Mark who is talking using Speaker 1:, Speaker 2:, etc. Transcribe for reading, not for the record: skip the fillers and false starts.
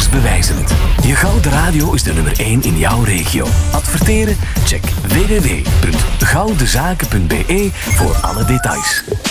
Speaker 1: Cijfers bewijzen het. Je Gouden Radio is de nummer 1 in jouw regio. Adverteren? Check www.goudenzaken.be voor alle details.